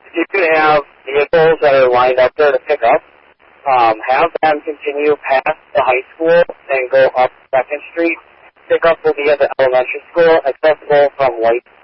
you can have vehicles that are lined up there to pick up, have them continue past the high school and go up 2nd Street. Pickup will be at the elementary school, accessible from White